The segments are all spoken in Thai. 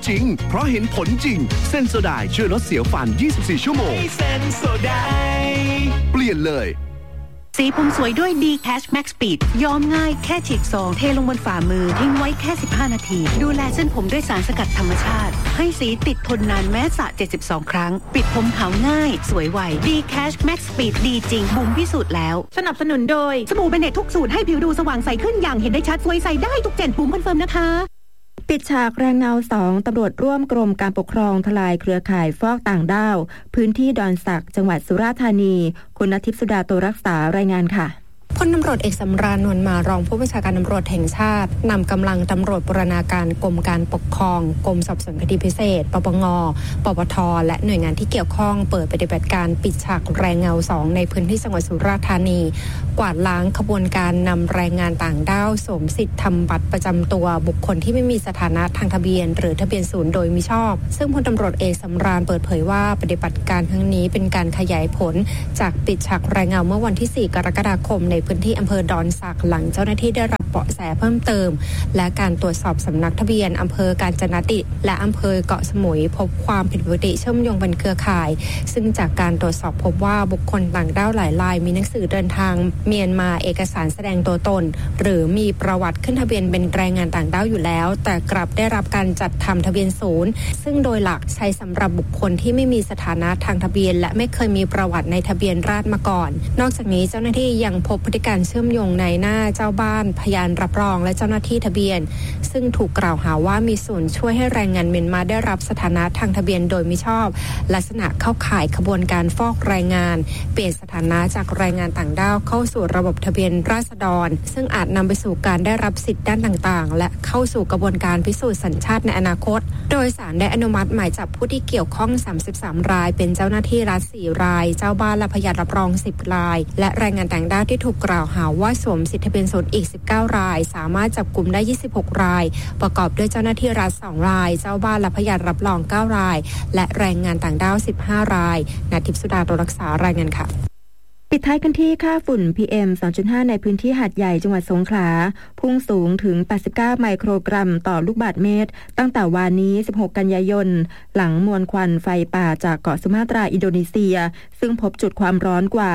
จริงเพราะเห็นผลจริงเซนโซไดช่วยลดเสียวฟัน24ชั่วโมงเซนโซไดเปลี่ยนเลยสีผมสวยด้วย D-Cash Max Speed ยอมง่ายแค่ฉีกซองเทลงบนฝ่ามือทิ้งไว้แค่15นาทีดูแลเส้นผมด้วยสารสกัดธรรมชาติให้สีติดทนนานแม้สระ72ครั้งปิดผมขาวง่ายสวยไว D-Cash Max Speed ดีจริงบุ๋มพิสูจน์แล้วสนับสนุนโดยสบู่เบเนตทุกสูตรให้ผิวดูสว่างใสขึ้นอย่างเห็นได้ชัดสวยใสได้ทุกเจนบุ๋มคอนเฟิร์มนะคะปิดฉากแรงเงา2ตำรวจร่วมกรมการปกครองทลายเครือข่ายฟอกต่างด้าวพื้นที่ดอนสักจังหวัดสุราษฎร์ธานีคุณณทิพย์สุดาโตรักษารายงานค่ะพลตำรวจเอกสำราญนวลมารองผู้บัญชาการตำรวจแห่งชาตินำกำลังตำรวจบูรณาการกรมการปกครองกรมสอบสวนคดีพิเศษปปง.ปปท.และหน่วยงานที่เกี่ยวข้องเปิดปฏิบัติการปิดฉากแรงเงา2ในพื้นที่จังหวัดสุราษฎร์ธานีกวาดล้างขบวนการนำแรงงานต่างด้าวสวมสิทธิ์ทำบัตรประจำตัวบุคคลที่ไม่มีสถานะทางทะเบียนหรือทะเบียนศูนย์โดยมิชอบซึ่งพลตำรวจเอกสำราญเปิดเผยว่าปฏิบัติการครั้งนี้เป็นการขยายผลจากปิดฉากแรงเงาเมื่อวันที่4กรกฎาคมในพื้นที่อำเภอดอนสักหลังเจ้าหน้าที่ได้รับเบาะแสเพิ่มเติมและการตรวจสอบสำนักทะเบียนอำเภอกาญจนดิตและอำเภอเกาะสมุยพบความผิดปกติเชื่อมโยงเป็นเครือข่ายซึ่งจากการตรวจสอบพบว่าบุคคลต่างด้าวหลายรายมีหนังสือเดินทางเมียนมาเอกสารแสดงตัวตนหรือมีประวัติขึ้นทะเบียนเป็นแรงงานต่างด้าวอยู่แล้วแต่กลับได้รับการจัดทำทะเบียนศูนย์ซึ่งโดยหลักใช้สำหรับบุคคลที่ไม่มีสถานะทางทะเบียนและไม่เคยมีประวัติในทะเบียนราษฎร์มาก่อนนอกจากนี้เจ้าหน้าที่ยังพบพฤติการเชื่อมโยงในหน้าเจ้าบ้านพยานรับรองและเจ้าหน้าที่ทะเบียนซึ่งถูกกล่าวหาว่ามีส่วนช่วยให้แรงงานเมียนมาได้รับสถานะทางทะเบียนโดยมิชอบลักษณะเข้าข่ายขบวนการฟอกแรงงานเปลี่ยนสถานะจากแรงงานต่างด้าวเข้าสู่ระบบทะเบียนราษฎรซึ่งอาจนำไปสู่การได้รับสิทธิด้านต่างๆและเข้าสู่กระบวนการพิสูจน์สัญชาติในอนาคตโดยศาลได้อนุมัติหมายจับผู้ที่เกี่ยวข้อง33รายเป็นเจ้าหน้าที่รัฐ4รายเจ้าบ้านและพยานรับรอง10รายและแรงงานต่างด้าวที่ถูกกล่าวหาว่าสวมสิทธิทะเบียนศูนย์อีก19รายสามารถจับกุมได้26รายประกอบด้วยเจ้าหน้าที่รัฐ2รายเจ้าบ้านและพยานรับรอง9รายและแรงงานต่างด้าว15รายณทิพย์สุดาโตรักษารายงานค่ะปิดท้ายกันที่ค่าฝุ่น PM 2.5 ในพื้นที่หาดใหญ่จังหวัดสงขลาพุ่งสูงถึง89ไมโครกรัมต่อลูกบาศก์เมตรตั้งแต่วานนี้16กันยายนหลังมวลควันไฟป่าจากเกาะสุมาตราอินโดนีเซียซึ่งพบจุดความร้อนกว่า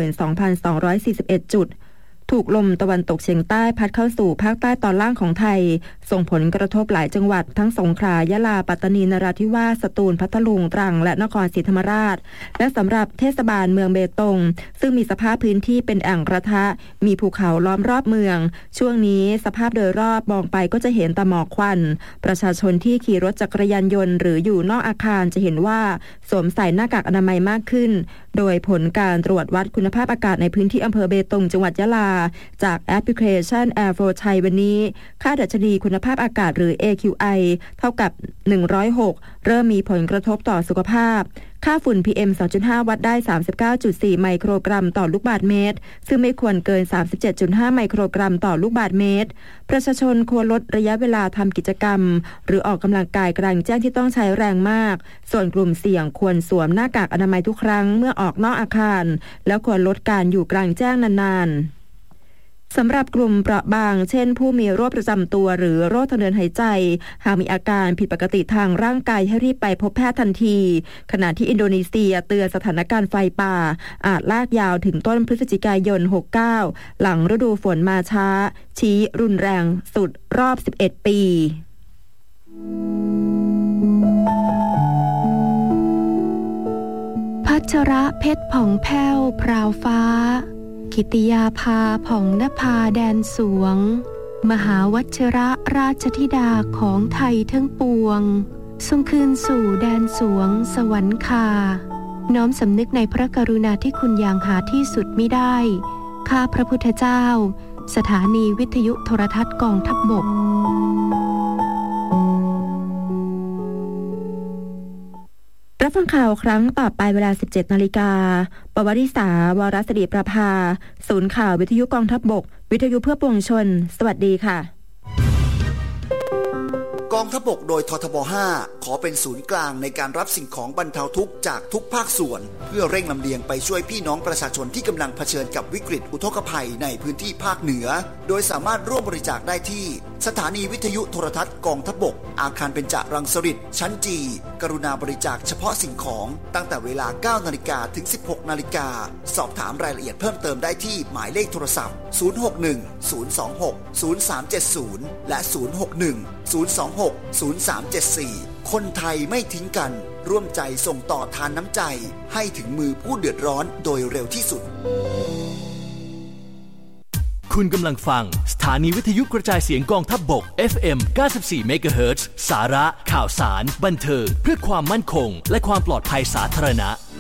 12,241 จุดถูกลมตะวันตกเฉียงใต้พัดเข้าสู่ภาคใต้ตอนล่างของไทยส่งผลกระทบหลายจังหวัดทั้งสงขลายะลาปัตตานีนราธิวาสสตูลพัทลุงตรังและนครศรีธรรมราชและสำหรับเทศบาลเมืองเบตงซึ่งมีสภาพพื้นที่เป็นแอ่งกระทะมีภูเขาล้อมรอบเมืองช่วงนี้สภาพโดยรอบมองไปก็จะเห็นแต่หมอกควันประชาชนที่ขี่รถจักรยานยนต์หรืออยู่นอกอาคารจะเห็นว่าสวมใส่หน้ากากอนามัยมากขึ้นโดยผลการตรวจวัดคุณภาพอากาศในพื้นที่อำเภอเบตงจังหวัดยะลาจากแอปพลิเคชัน Air for Thai วันนี้ค่าดัชนีคุณภาพอากาศหรือ AQI เท่ากับ106เริ่มมีผลกระทบต่อสุขภาพค่าฝุ่น PM 2.5 วัดได้ 39.4 ไมโครกรัมต่อลูกบาศก์เมตรซึ่งไม่ควรเกิน 37.5 ไมโครกรัมต่อลูกบาศก์เมตรประชาชนควรลดระยะเวลาทำกิจกรรมหรือออกกำลังกายกลางแจ้งที่ต้องใช้แรงมากส่วนกลุ่มเสี่ยงควรสวมหน้ากากอนามัยทุกครั้งเมื่อออกนอกอาคารแล้วควรลดการอยู่กลางแจ้งนานๆสำหรับกลุ่มเปราะบางเช่นผู้มีโรคประจำตัวหรือโรคทางเดินหายใจหากมีอาการผิดปกติทางร่างกายให้รีบไปพบแพทย์ทันทีขณะที่อินโดนีเซียเตือนสถานการณ์ไฟป่าอาจลากยาวถึงต้นพฤศจิกายน69หลังฤดูฝนมาช้าชี้รุนแรงสุดรอบ11ปีพัชระเพชรผ่องแผ้วพราวฟ้ากิติยาภาผ่องนภาแดนสวงมหาวัชระราชธิดาของไทยทั้งปวงทรงคืนสู่แดนสวงสวรรคาน้อมสำนึกในพระกรุณาธิคุณอย่างหาที่สุดมิได้ข้าพระพุทธเจ้าสถานีวิทยุโทรทัศน์กองทัพบกรับฟังข่าวครั้งต่อไปเวลา 17 นาฬิกาปวริษาวรศรีประภาศูนย์ข่าววิทยุกองทัพบกวิทยุเพื่อปวงชนสวัสดีค่ะกองทัพบกโดยททบ 5ขอเป็นศูนย์กลางในการรับสิ่งของบรรเทาทุกข์จากทุกภาคส่วนเพื่อเร่งลำเลียงไปช่วยพี่น้องประชาชนที่กำลังเผชิญกับวิกฤตอุทกภัยในพื้นที่ภาคเหนือโดยสามารถร่วมบริจาคได้ที่สถานีวิทยุโทรทัศน์กองทัพบกอาคารเบญจรังสฤษฎ์ชั้นจีกรุณาบริจาคเฉพาะสิ่งของตั้งแต่เวลา 9 นาฬิกาถึง 16 นาฬิกาสอบถามรายละเอียดเพิ่มเติมได้ที่หมายเลขโทรศัพท์ 061-026-0370 และ 061-026-0374 คนไทยไม่ทิ้งกันร่วมใจส่งต่อทานน้ำใจให้ถึงมือผู้เดือดร้อนโดยเร็วที่สุดคุณกำลังฟังสถานีวิทยุกระจายเสียงกองทัพบก FM 94 MHz สาระข่าวสารบันเทิงเพื่อความมั่นคงและความปลอดภัยสาธารณะ